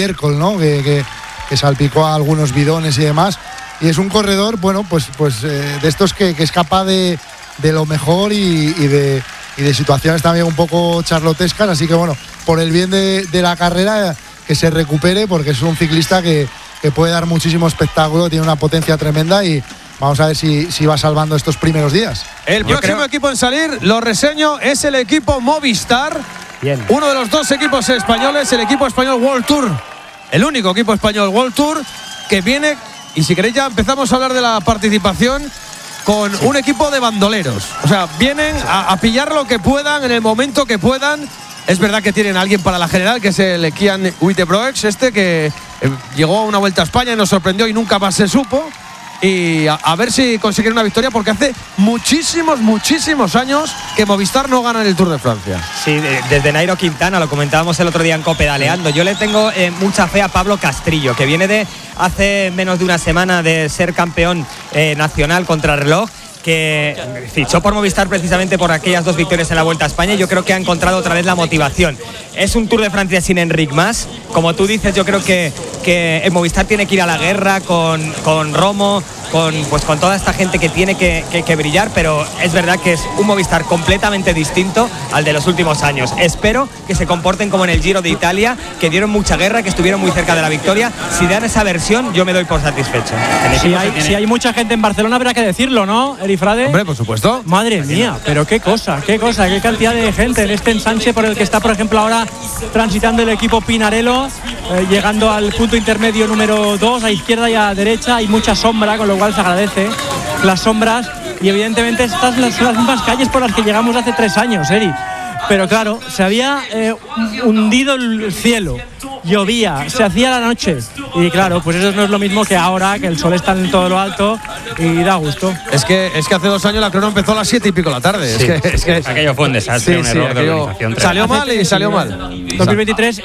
estiércol, ¿no? Que salpicó a algunos bidones y demás. Y es un corredor, bueno, pues de estos que es capaz de lo mejor y de situaciones también un poco charlotescas. Así que bueno, por el bien de la carrera, que se recupere, porque es un ciclista que puede dar muchísimo espectáculo, tiene una potencia tremenda y vamos a ver si va salvando estos primeros días. El próximo equipo en salir, lo reseño, es el equipo Movistar. Bien. Uno de los dos equipos españoles, el equipo español World Tour. El único equipo español World Tour que viene, y si queréis ya empezamos a hablar de la participación, con un equipo de bandoleros. O sea, vienen a pillar lo que puedan en el momento que puedan. Es verdad que tienen a alguien para la general, que es el Kian Uijtdebroeks, que llegó a una Vuelta a España y nos sorprendió y nunca más se supo. Y a ver si consiguen una victoria, porque hace muchísimos años que Movistar no gana en el Tour de Francia. Sí, desde Nairo Quintana, lo comentábamos el otro día en Copedaleando. Yo le tengo mucha fe a Pablo Castrillo, que viene de hace menos de una semana de ser campeón nacional contrarreloj, que fichó por Movistar precisamente por aquellas 2 victorias en la Vuelta a España, y yo creo que ha encontrado otra vez la motivación. Es un Tour de Francia sin Enric Mas, como tú dices. Yo creo que el Movistar tiene que ir a la guerra con Romo, con toda esta gente que tiene que brillar, pero es verdad que es un Movistar completamente distinto al de los últimos años. Espero que se comporten como en el Giro de Italia, que dieron mucha guerra, que estuvieron muy cerca de la victoria. Si dan esa versión, yo me doy por satisfecho. Si hay mucha gente en Barcelona, habrá que decirlo, ¿no, Erifrade? Hombre, por supuesto. Madre mía, pero qué cantidad de gente en este ensanche por el que está, por ejemplo, ahora transitando el equipo Pinarello, llegando al punto intermedio número 2, a izquierda y a derecha. Hay mucha sombra, con lo cual se agradece las sombras, y evidentemente estas son las mismas calles por las que llegamos hace 3 años, Eri. Pero claro, se había hundido el cielo, llovía, se hacía la noche, y claro, pues eso no es lo mismo que ahora, que el sol está en todo lo alto y da gusto. Es que hace 2 años la crono empezó a las 7 y pico de la tarde. Sí, es que aquello fue un desastre, un error de organización. Salió mal y salió mal. 2023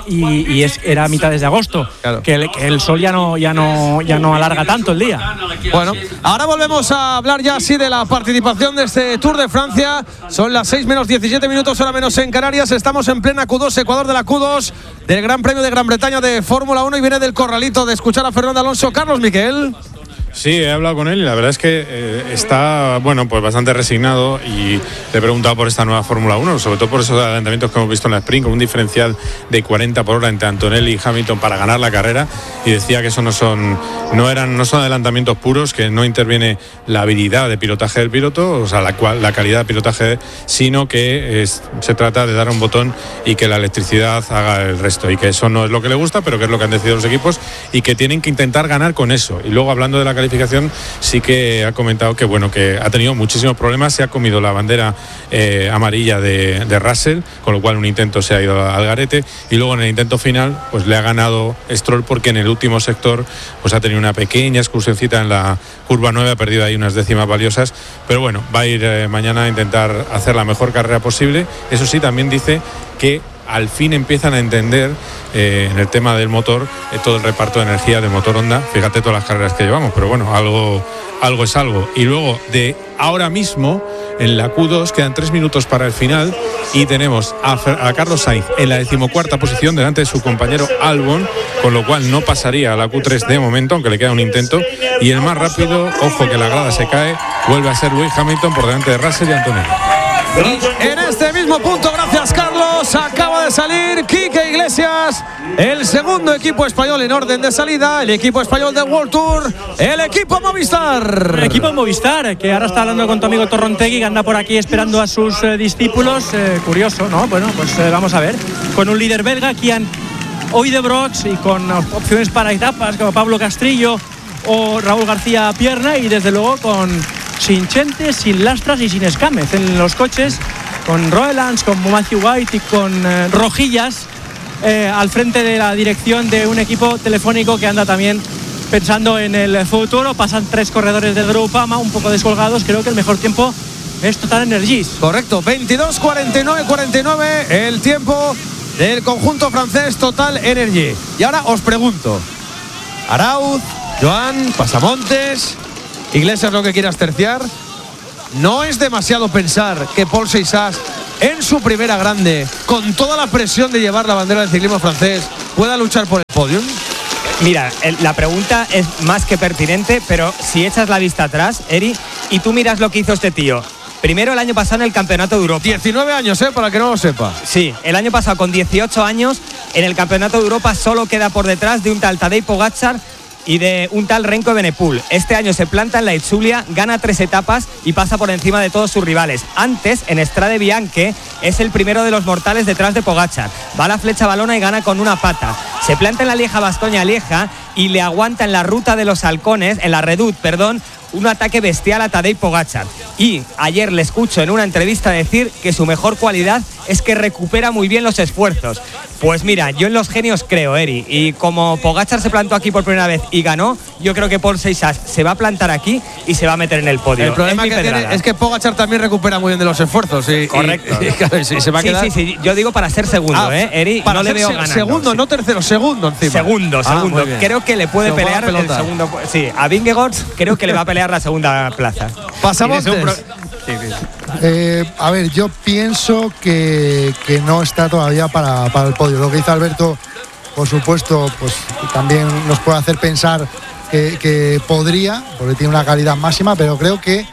era mitades de agosto, claro. que el sol ya no alarga tanto el día. Bueno, ahora volvemos a hablar ya así de la participación de este Tour de Francia. Son las 6 menos 17 minutos, hora menos en Canarias. Estamos en plena Q2, Ecuador de la Q2 del Gran Premio de Gran Bretaña de Fórmula 1, y viene del corralito de escuchar a Fernando Alonso. Carlos Miquel. Sí, he hablado con él y la verdad es que está, bueno, pues bastante resignado, y le he preguntado por esta nueva Fórmula 1, sobre todo por esos adelantamientos que hemos visto en la sprint, con un diferencial de 40 por hora entre Antonelli y Hamilton para ganar la carrera, y decía que eso no son adelantamientos puros, que no interviene la habilidad de pilotaje del piloto, o sea, la calidad de pilotaje, sino que se trata de dar un botón y que la electricidad haga el resto, y que eso no es lo que le gusta, pero que es lo que han decidido los equipos, y que tienen que intentar ganar con eso. Y luego, hablando de la calificación, sí que ha comentado que bueno, que ha tenido muchísimos problemas, se ha comido la bandera amarilla de Russell, con lo cual un intento se ha ido al garete, y luego en el intento final pues le ha ganado Stroll, porque en el último sector pues ha tenido una pequeña excursioncita en la curva 9, ha perdido ahí unas décimas valiosas, pero bueno, va a ir mañana a intentar hacer la mejor carrera posible. Eso sí, también dice que al fin empiezan a entender en el tema del motor, todo el reparto de energía del motor Honda. Fíjate todas las carreras que llevamos, pero bueno, algo es algo. Y luego, de ahora mismo, en la Q2 quedan 3 minutos para el final, y tenemos a Carlos Sainz en la 14ª posición delante de su compañero Albon, con lo cual no pasaría a la Q3 de momento, aunque le queda un intento. Y el más rápido, ojo que la grada se cae, vuelve a ser Lewis Hamilton por delante de Russell y Antonelli. En este mismo punto, gracias Carlos, acaba de salir Quique Iglesias, el segundo equipo español en orden de salida, el equipo español de World Tour, el equipo Movistar. El equipo Movistar, que ahora está hablando con tu amigo Torrontegui, que anda por aquí esperando a sus discípulos. Curioso, ¿no? Bueno, pues vamos a ver. Con un líder belga, Kian Uijtdebroeks, y con opciones para etapas como Pablo Castrillo o Raúl García Pierna, y desde luego sin Chentes, sin Lastras y sin Escámez en los coches, con Roelands, con Matthew White y con Rojillas al frente de la dirección de un equipo telefónico que anda también pensando en el futuro. Pasan 3 corredores del Groupama un poco descolgados. Creo que el mejor tiempo es Total Energies. Correcto, 22:49 el tiempo del conjunto francés Total Energy. Y ahora os pregunto, Arauz, Joan, Pasamontes, Iglesias, lo que quieras terciar, ¿no es demasiado pensar que Paul Seixas, en su primera grande, con toda la presión de llevar la bandera del ciclismo francés, pueda luchar por el podio? Mira, la pregunta es más que pertinente, pero si echas la vista atrás, Eri, y tú miras lo que hizo este tío. Primero el año pasado en el Campeonato de Europa. 19 años, para que no lo sepa. Sí, el año pasado con 18 años en el Campeonato de Europa solo queda por detrás de un tal Tadej Pogačar y de un tal Remco Evenepoel. Este año se planta en la Itzulia, gana 3 etapas y pasa por encima de todos sus rivales. Antes, en Strade Bianche, es el primero de los mortales detrás de Pogačar. Va a la flecha balona y gana con una pata. Se planta en la Lieja-Bastoña-Lieja y le aguanta en la ruta de los halcones, en la Redoute, perdón, un ataque bestial a Tadej Pogačar. Y ayer le escucho en una entrevista decir que su mejor cualidad es que recupera muy bien los esfuerzos. Pues mira, yo en los genios creo, Eri, y como Pogačar se plantó aquí por primera vez y ganó, yo creo que Paul Seixas se va a plantar aquí y se va a meter en el podio. El problema que tiene es que Pogačar también recupera muy bien de los esfuerzos. Correcto. Y se va a quedar... Sí, yo digo para ser segundo, Eri, para no le veo ganando. Segundo, sí. No tercero, segundo encima. Segundo. Creo que le puede pelear el segundo. Sí, a Vingegaard creo que le va a pelear la segunda plaza. Pasamos. A ver, yo pienso que no está todavía para el podio. Lo que dice Alberto, por supuesto, pues también nos puede hacer pensar que podría, porque tiene una calidad máxima, pero creo que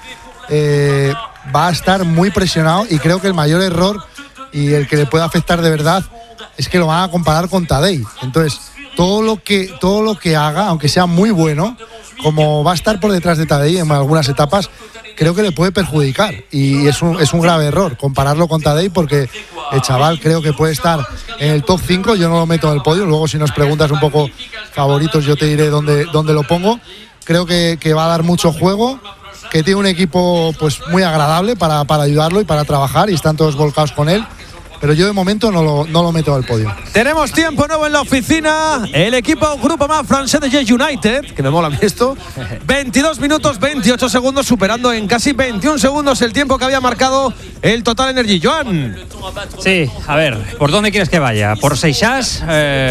va a estar muy presionado y creo que el mayor error y el que le puede afectar de verdad es que lo van a comparar con Tadej. Entonces, todo lo que haga, aunque sea muy bueno, como va a estar por detrás de Tadej en algunas etapas, creo que le puede perjudicar y es un grave error compararlo con Tadej, porque el chaval creo que puede estar en el top 5, yo no lo meto en el podio, luego si nos preguntas un poco favoritos yo te diré dónde lo pongo. Creo que va a dar mucho juego, que tiene un equipo pues muy agradable para ayudarlo y para trabajar y están todos volcados con él. Pero yo de momento no lo meto al podio. Tenemos tiempo nuevo en la oficina. El equipo Grupo Más francés de Jet United, que me mola esto. 22 minutos, 28 segundos, superando en casi 21 segundos el tiempo que había marcado el Total Energy. Joan. Sí, a ver, ¿por dónde quieres que vaya? ¿Por Seixas?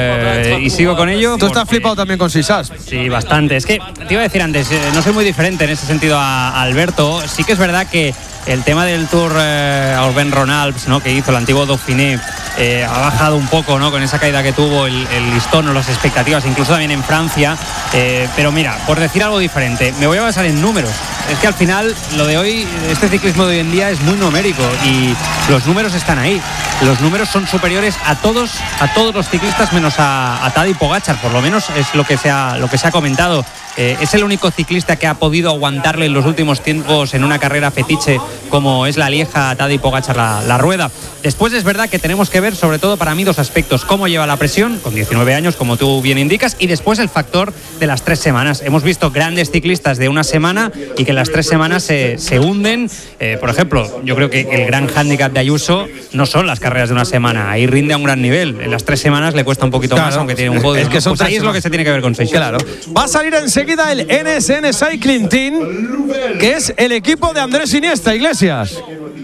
Y sigo con ello. Tú estás flipado también con Seixas. Sí, bastante. Es que te iba a decir antes, no soy muy diferente en ese sentido a Alberto. Sí que es verdad que el tema del Tour Urban Ronalds, ¿no?, que hizo el antiguo Dauphiné, ha bajado un poco, ¿no?, con esa caída que tuvo el listón o las expectativas, incluso también en Francia. Pero mira, por decir algo diferente, me voy a basar en números. Es que al final lo de hoy, este ciclismo de hoy en día es muy numérico y los números están ahí. Los números son superiores a todos los ciclistas menos a Tadej Pogačar, por lo menos es lo que se ha comentado. Es el único ciclista que ha podido aguantarle en los últimos tiempos en una carrera fetiche como es la Lieja a Tadej Pogačar la rueda. Después es verdad que tenemos que ver, sobre todo para mí, dos aspectos: cómo lleva la presión con 19 años, como tú bien indicas, y después el factor de las 3 semanas. Hemos visto grandes ciclistas de una semana y que en las 3 semanas se hunden. Por ejemplo, yo creo que el gran hándicap de Ayuso no son las carreras de una semana, ahí rinde a un gran nivel. En las 3 semanas le cuesta un poquito más, aunque tiene un podio. Es que son pues ahí es lo que se tiene que ver con Seixas. Claro. Va a salir enseguida el NSN Cycling Team, que es el equipo de Andrés Iniesta. Iglesias.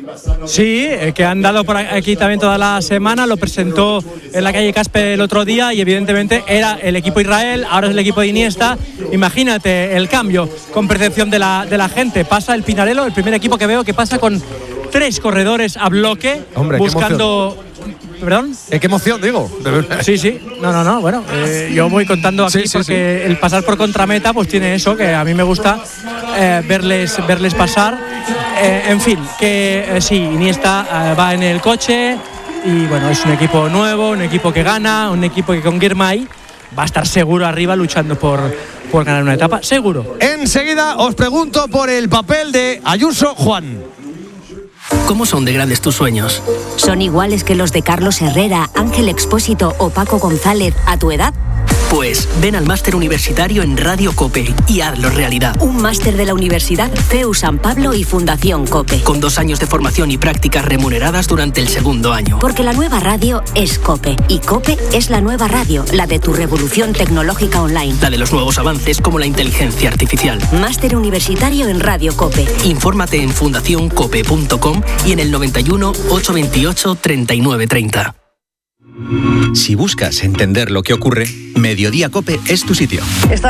Sí, que han dado por aquí también toda la semana, lo presentó en la calle Caspe el otro día y evidentemente era el equipo Israel, ahora es el equipo de Iniesta. Imagínate el cambio con percepción de la gente. Pasa el Pinarello, el primer equipo que veo que pasa con 3 corredores a bloque. Hombre, buscando... ¿Perdón? Qué emoción, digo. Sí. No. Bueno, yo voy contando aquí porque el pasar por contrameta pues tiene eso, que a mí me gusta verles pasar. En fin, que sí, Iniesta va en el coche y bueno, es un equipo nuevo, un equipo que gana, un equipo que con Girmay va a estar seguro arriba luchando por ganar una etapa, seguro. Enseguida os pregunto por el papel de Ayuso. Juan. ¿Cómo son de grandes tus sueños? ¿Son iguales que los de Carlos Herrera, Ángel Expósito o Paco González a tu edad? Pues ven al máster universitario en Radio COPE y hazlo realidad. Un máster de la Universidad CEU San Pablo y Fundación COPE. Con 2 años de formación y prácticas remuneradas durante el 2º año. Porque la nueva radio es COPE. Y COPE es la nueva radio, la de tu revolución tecnológica online. La de los nuevos avances como la inteligencia artificial. Máster universitario en Radio COPE. Infórmate en fundacioncope.com y en el 91 828 3930. Si buscas entender lo que ocurre, Mediodía COPE es tu sitio.